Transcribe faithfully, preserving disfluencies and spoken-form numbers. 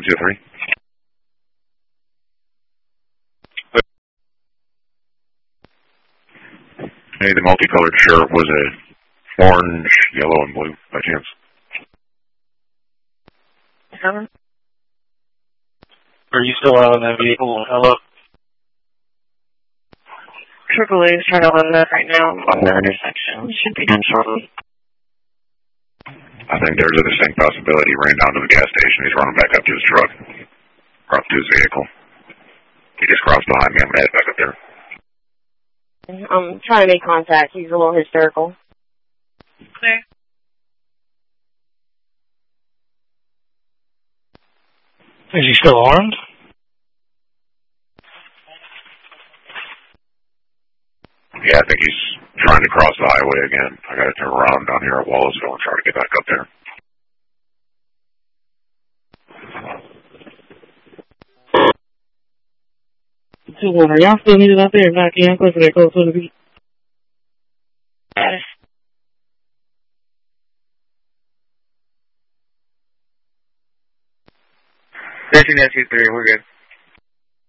two three. Hey, the multicolored shirt, was it orange, yellow, and blue by chance? Seven. Are you still out of that vehicle? Hello? Triple A is trying to load up right now on the intersection. Should be done shortly. I think there's a distinct possibility he ran down to the gas station. He's running back up to his truck. Or up to his vehicle. He just crossed behind me. I'm going to head back up there. I'm trying to make contact. He's a little hysterical. Clear. Is he still armed? Yeah, I think he's trying to cross the highway again. I got to turn around down here at Wallaceville and try to get back up there. two one, are y'all still needed out there? If not, can you closer that close to the beat? thirteen two three, we're good.